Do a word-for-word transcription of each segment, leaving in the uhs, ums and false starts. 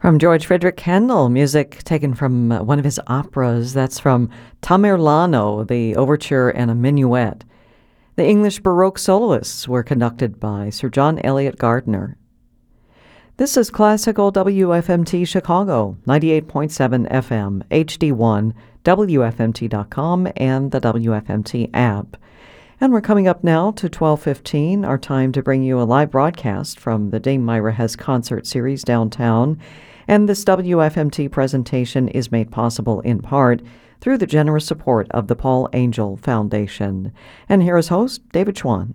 From George Frederick Handel, music taken from uh, one of his operas. That's from Tamerlano, the overture and a minuet. The English Baroque soloists were conducted by Sir John Eliot Gardner. This is Classical W F M T Chicago, ninety-eight point seven F M, H D one, W F M T dot com, and the W F M T app. And we're coming up now to twelve fifteen, our time to bring you a live broadcast from the Dame Myra Hess Concert Series downtown. And this W F M T presentation is made possible in part through the generous support of the Paul Angel Foundation. And here is host David Schwann.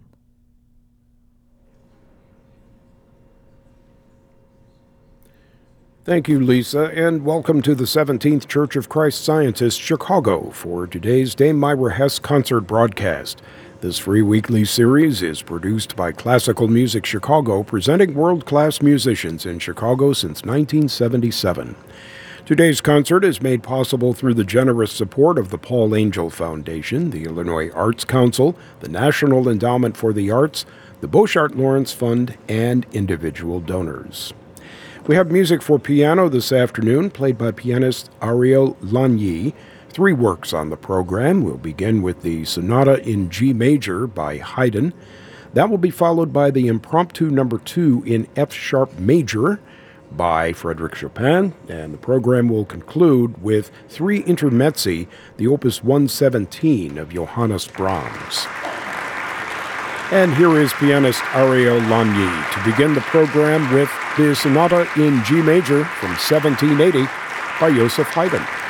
Thank you, Lisa, and welcome to the seventeenth Church of Christ Scientist, Chicago, for today's Dame Myra Hess concert broadcast. This free weekly series is produced by Classical Music Chicago, presenting world-class musicians in Chicago since nineteen seventy-seven. Today's concert is made possible through the generous support of the Paul Angel Foundation, the Illinois Arts Council, the National Endowment for the Arts, the Beauchart Lawrence Fund, and individual donors. We have music for piano this afternoon, played by pianist Ariel Lagny. Three works on the program. We'll begin with the Sonata in G Major by Haydn. That will be followed by the Impromptu Number Two in F Sharp Major by Frédéric Chopin, and the program will conclude with three intermezzi, the Opus one seventeen of Johannes Brahms. And here is pianist Ariel Lagny to begin the program with the Sonata in G Major from seventeen eighty by Joseph Haydn.